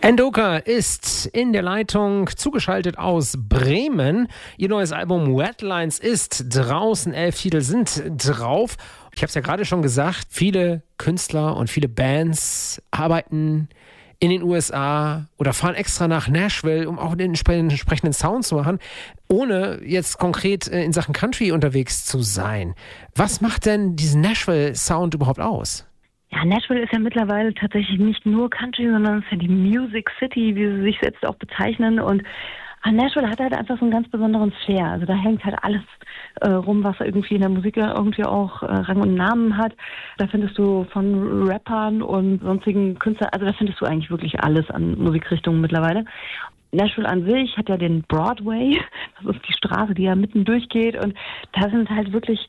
Ndoka ist in der Leitung zugeschaltet aus Bremen. Ihr neues Album Redlines ist draußen, 11 Titel sind drauf. Ich habe es ja gerade schon gesagt, viele Künstler und viele Bands arbeiten in den USA oder fahren extra nach Nashville, um auch den entsprechenden Sound zu machen, ohne jetzt konkret in Sachen Country unterwegs zu sein. Was macht denn diesen Nashville-Sound überhaupt aus? Ja, Nashville ist ja mittlerweile tatsächlich nicht nur Country, sondern es ist ja die Music City, wie sie sich selbst auch bezeichnen. Und Nashville hat halt einfach so einen ganz besonderen Flair. Also da hängt halt alles rum, was irgendwie in der Musik irgendwie auch Rang und Namen hat. Da findest du von Rappern und sonstigen Künstlern, also da findest du eigentlich wirklich alles an Musikrichtungen mittlerweile. Nashville an sich hat ja den Broadway, das ist die Straße, die ja mitten durchgeht, und da sind halt wirklich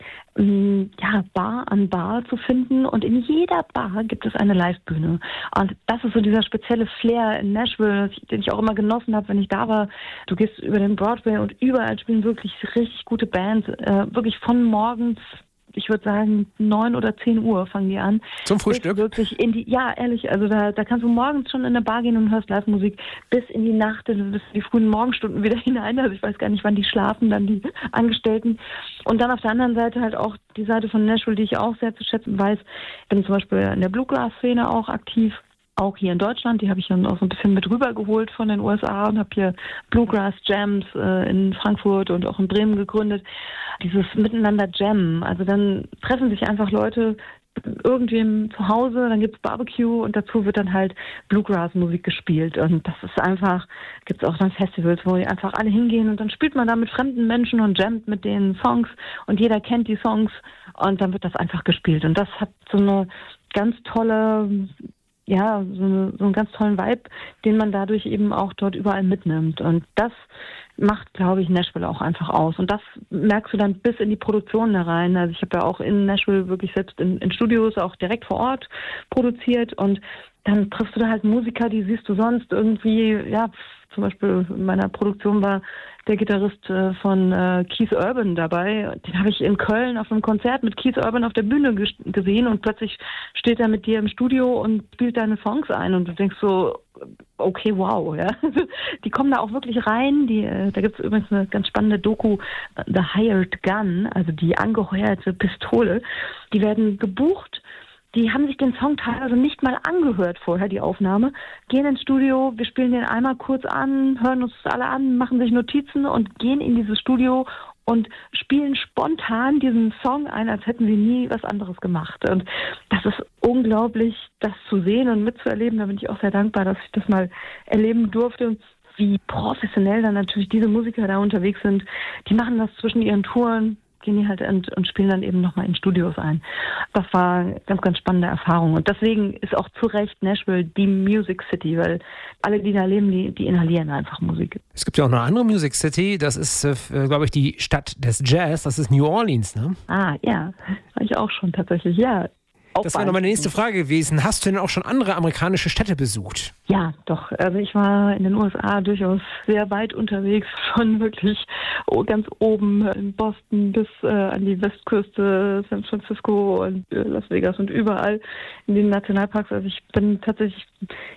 Bar an Bar zu finden, und in jeder Bar gibt es eine Live-Bühne. Und das ist so dieser spezielle Flair in Nashville, den ich auch immer genossen habe, wenn ich da war. Du gehst über den Broadway und überall spielen wirklich richtig gute Bands, wirklich von morgens, ich würde sagen 9 oder 10 Uhr fangen die an. Zum Frühstück? Wirklich ja, ehrlich, also da kannst du morgens schon in eine Bar gehen und hörst Live-Musik bis in die Nacht, bis in die frühen Morgenstunden wieder hinein. Also ich weiß gar nicht, wann die schlafen, dann die Angestellten. Und dann auf der anderen Seite halt auch die Seite von Nashville, die ich auch sehr zu schätzen weiß. Ich bin zum Beispiel in der Bluegrass-Szene auch aktiv. Auch hier in Deutschland, die habe ich dann auch so ein bisschen mit rübergeholt von den USA und habe hier Bluegrass Jams in Frankfurt und auch in Bremen gegründet. Dieses Miteinander Jammen, also dann treffen sich einfach Leute irgendwem zu Hause, dann gibt's Barbecue und dazu wird dann halt Bluegrass-Musik gespielt, und das ist einfach, gibt's auch dann Festivals, wo die einfach alle hingehen und dann spielt man da mit fremden Menschen und jammt mit den Songs und jeder kennt die Songs und dann wird das einfach gespielt, und das hat so eine ganz tolle, so einen ganz tollen Vibe, den man dadurch eben auch dort überall mitnimmt. Und das macht, glaube ich, Nashville auch einfach aus. Und das merkst du dann bis in die Produktion da rein. Also ich habe ja auch in Nashville wirklich selbst in Studios auch direkt vor Ort produziert, und dann triffst du da halt Musiker, die siehst du sonst irgendwie, zum Beispiel in meiner Produktion war der Gitarrist von Keith Urban dabei. Den habe ich in Köln auf einem Konzert mit Keith Urban auf der Bühne gesehen, und plötzlich steht er mit dir im Studio und spielt deine Songs ein, und du denkst so, okay, wow, ja. Die kommen da auch wirklich rein. Da gibt es übrigens eine ganz spannende Doku, The Hired Gun, also die angeheuerte Pistole. Die werden gebucht. Die haben sich den Song teilweise nicht mal angehört vorher, die Aufnahme, gehen ins Studio, wir spielen den einmal kurz an, hören uns alle an, machen sich Notizen und gehen in dieses Studio und spielen spontan diesen Song ein, als hätten sie nie was anderes gemacht. Und das ist unglaublich, das zu sehen und mitzuerleben. Da bin ich auch sehr dankbar, dass ich das mal erleben durfte, wie professionell dann natürlich diese Musiker da unterwegs sind. Die machen das zwischen ihren Touren, gehen die halt und spielen dann eben nochmal in Studios ein. Das war eine ganz, ganz spannende Erfahrung. Und deswegen ist auch zu Recht Nashville die Music City, weil alle, die da leben, die inhalieren einfach Musik. Es gibt ja auch eine andere Music City, das ist, glaube ich, die Stadt des Jazz, das ist New Orleans, ne? Ja, war ich auch schon tatsächlich, ja. Das wäre noch meine nächste Frage gewesen. Hast du denn auch schon andere amerikanische Städte besucht? Ja, doch. Also ich war in den USA durchaus sehr weit unterwegs, von wirklich ganz oben in Boston bis an die Westküste, San Francisco und Las Vegas und überall in den Nationalparks. Also ich bin tatsächlich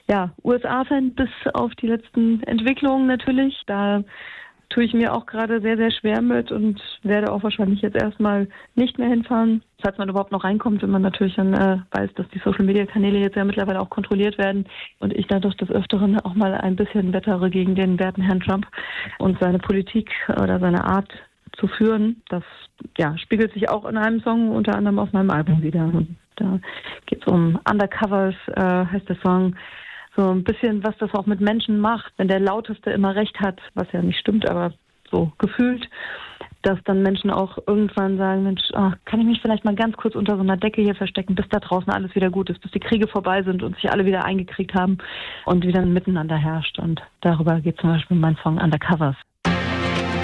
USA-Fan bis auf die letzten Entwicklungen natürlich. Da tue ich mir auch gerade sehr, sehr schwer mit und werde auch wahrscheinlich jetzt erstmal nicht mehr hinfahren, falls man überhaupt noch reinkommt, wenn man natürlich dann weiß, dass die Social-Media-Kanäle jetzt ja mittlerweile auch kontrolliert werden und ich dadurch des Öfteren auch mal ein bisschen wettere gegen den werten Herrn Trump und seine Politik oder seine Art zu führen. Das spiegelt sich auch in einem Song, unter anderem auf meinem Album wieder. Und da geht es um Undercovers, heißt der Song. So ein bisschen, was das auch mit Menschen macht, wenn der Lauteste immer recht hat, was ja nicht stimmt, aber so gefühlt, dass dann Menschen auch irgendwann sagen, Mensch, kann ich mich vielleicht mal ganz kurz unter so einer Decke hier verstecken, bis da draußen alles wieder gut ist, bis die Kriege vorbei sind und sich alle wieder eingekriegt haben und wieder ein Miteinander herrscht. Und darüber geht zum Beispiel mein Song Undercovers.